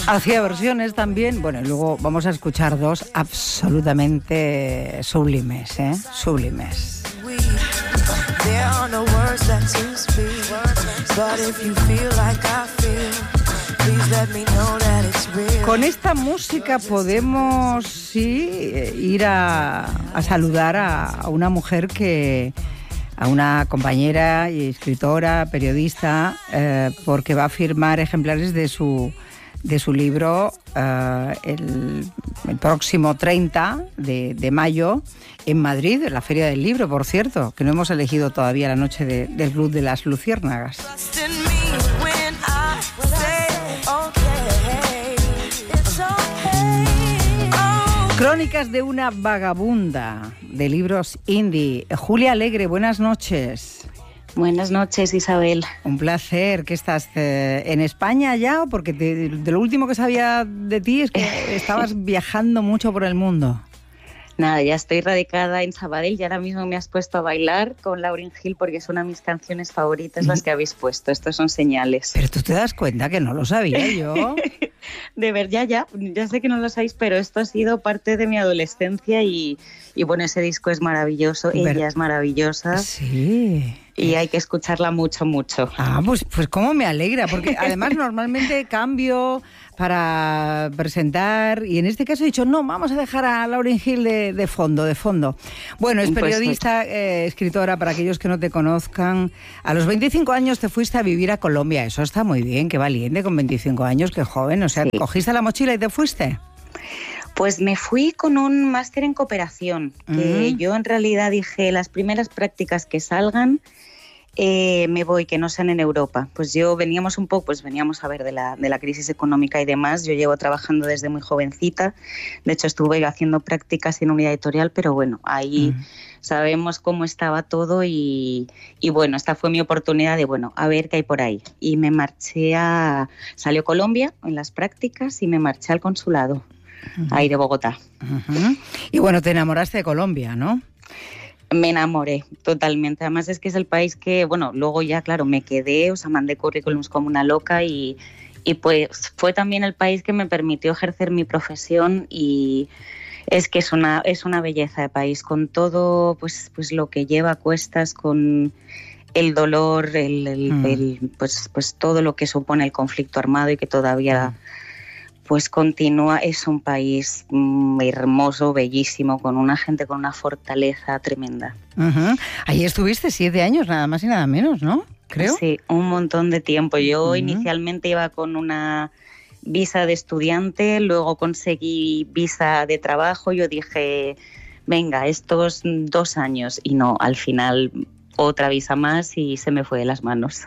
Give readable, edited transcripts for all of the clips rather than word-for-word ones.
Hacía versiones también. Bueno, y luego vamos a escuchar dos absolutamente sublimes, ¿eh? Sublimes. Con esta música podemos, sí, ir a saludar a una mujer a una compañera y escritora, periodista, porque va a firmar ejemplares de su libro el próximo 30 de mayo en Madrid, en la Feria del Libro, por cierto, que no hemos elegido todavía la noche del Club de las Luciérnagas. Crónicas de una vagabunda, de libros indie. Julia Alegre, buenas noches. Buenas noches, Isabel. Un placer. ¿Qué estás en España ya? Porque de lo último que sabía de ti es que estabas viajando mucho por el mundo. Nada, ya estoy radicada en Sabadell y ahora mismo me has puesto a bailar con Lauryn Hill porque es una de mis canciones favoritas las que habéis puesto. Estos son señales. Pero tú te das cuenta que no lo sabía yo. De ver, ya sé que no lo sabéis, pero esto ha sido parte de mi adolescencia y bueno, ese disco es maravilloso, ella es maravillosa. Sí. Y hay que escucharla mucho, mucho. Ah, pues cómo me alegra, porque además normalmente cambio para presentar y en este caso he dicho, no, vamos a dejar a Lauryn Hill de fondo. Bueno, es periodista, escritora, para aquellos que no te conozcan. A los 25 años te fuiste a vivir a Colombia, eso está muy bien, qué valiente con 25 años, qué joven, o sea, sí. ¿Cogiste la mochila y te fuiste? Pues me fui con un máster en cooperación, que yo en realidad dije, las primeras prácticas que salgan, me voy, que no sean en Europa. Pues veníamos a ver de la crisis económica y demás. Yo llevo trabajando desde muy jovencita. De hecho, estuve haciendo prácticas en unidad editorial, pero bueno, ahí sabemos cómo estaba todo y bueno, esta fue mi oportunidad de, a ver qué hay por ahí. Y me marché salió Colombia en las prácticas y me marché al consulado, ahí de Bogotá. Y bueno, te enamoraste de Colombia, ¿no? Me enamoré totalmente. Además es que es el país que, luego ya, claro, me quedé, mandé currículums como una loca y pues fue también el país que me permitió ejercer mi profesión y es que es una belleza de país, con todo pues lo que lleva a cuestas, con el dolor, pues todo lo que supone el conflicto armado y que todavía pues continúa. Es un país hermoso, bellísimo, con una gente con una fortaleza tremenda. Ahí estuviste 7 años, nada más y nada menos, ¿no? Creo. Sí, un montón de tiempo. Yo inicialmente iba con una visa de estudiante, luego conseguí visa de trabajo. Yo dije, venga, estos 2 años. Y no, al final otra visa más y se me fue de las manos.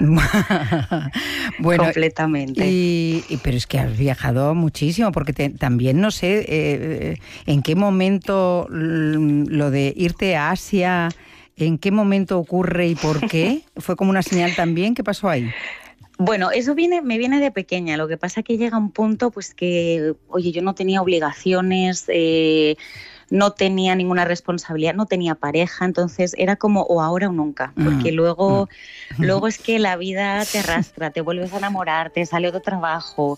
Bueno, completamente. Pero es que has viajado muchísimo, porque también no sé en qué momento lo de irte a Asia, en qué momento ocurre y por qué. ¿Fue como una señal también? ¿Qué pasó ahí? Bueno, eso me viene de pequeña. Lo que pasa es que llega un punto pues que, yo no tenía obligaciones, no tenía ninguna responsabilidad, no tenía pareja, entonces era como o ahora o nunca, porque luego es que la vida te arrastra, te vuelves a enamorar, te sale otro trabajo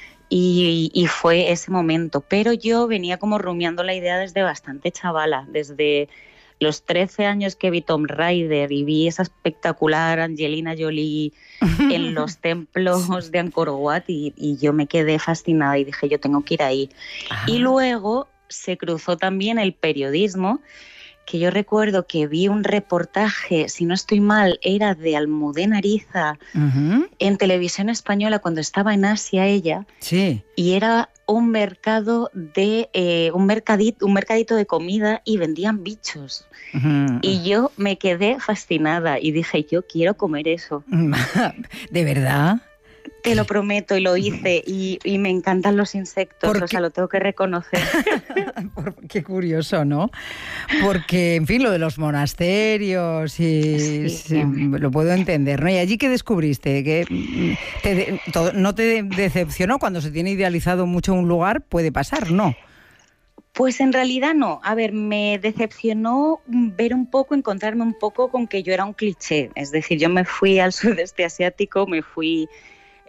y fue ese momento. Pero yo venía como rumiando la idea desde bastante chavala, desde los 13 años que vi Tomb Raider y vi esa espectacular Angelina Jolie en los templos de Angkor Wat y yo me quedé fascinada y dije, yo tengo que ir ahí. Y luego se cruzó también el periodismo, que yo recuerdo que vi un reportaje, si no estoy mal, era de Almudena Ariza en Televisión Española cuando estaba en Asia ella, sí. Y era un mercado un mercadito de comida y vendían bichos. Y yo me quedé fascinada y dije, yo quiero comer eso. ¿De verdad? Te lo prometo, y lo hice, y me encantan los insectos, lo tengo que reconocer. Qué curioso, ¿no? Porque, en fin, lo de los monasterios, sí, lo puedo entender, ¿no? ¿Y allí qué descubriste? ¿Que no te decepcionó? Cuando se tiene idealizado mucho un lugar, puede pasar, ¿no? Pues en realidad no. A ver, me decepcionó encontrarme un poco con que yo era un cliché. Es decir, yo me fui al sudeste asiático, me fui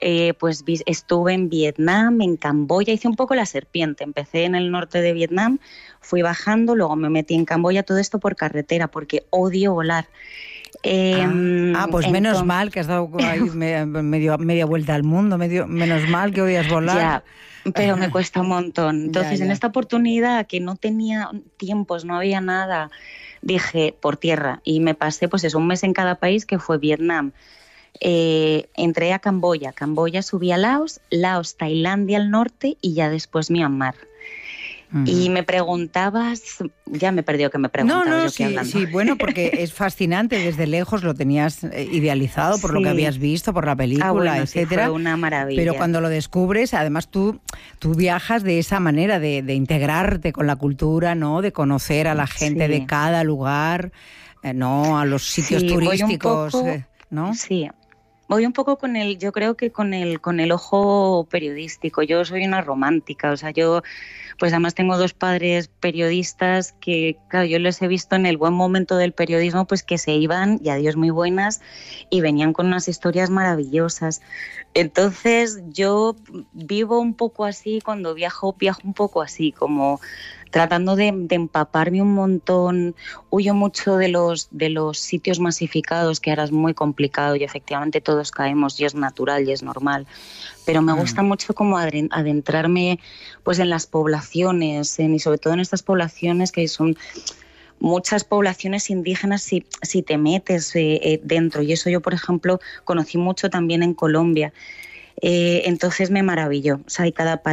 pues estuve en Vietnam, en Camboya, hice un poco la serpiente. Empecé en el norte de Vietnam, fui bajando, luego me metí en Camboya, todo esto por carretera, porque odio volar. Pues menos mal que has dado ahí media vuelta al mundo, menos mal que odias volar. Ya, pero me cuesta un montón. Entonces, Ya. en esta oportunidad que no tenía tiempos, no había nada, dije por tierra y me pasé pues un mes en cada país, que fue Vietnam. Entré a Camboya, subí a Laos, Tailandia al norte y ya después Myanmar. Y me preguntabas, ya me perdió que me preguntabas. Sí, bueno, porque es fascinante, desde lejos lo tenías idealizado por lo que habías visto, por la película, etcétera. Sí, fue una maravilla. Pero cuando lo descubres, además tú viajas de esa manera de integrarte con la cultura, ¿no? De conocer a la gente de cada lugar, ¿no? A los sitios turísticos, ¿no? Sí. Voy un poco yo creo que con el ojo periodístico. Yo soy una romántica, o sea, yo pues además tengo 2 padres periodistas que, claro, yo les he visto en el buen momento del periodismo, pues que se iban, y adiós muy buenas, y venían con unas historias maravillosas. Entonces yo vivo un poco así, cuando viajo un poco así, como tratando de empaparme un montón. Huyo mucho de los sitios masificados, que ahora es muy complicado y efectivamente todos caemos y es natural y es normal. Pero me gusta mucho como adentrarme pues en las poblaciones, y sobre todo en estas poblaciones que son muchas poblaciones indígenas si te metes dentro. Y eso yo, por ejemplo, conocí mucho también en Colombia. Entonces me maravilló. O sea, y cada país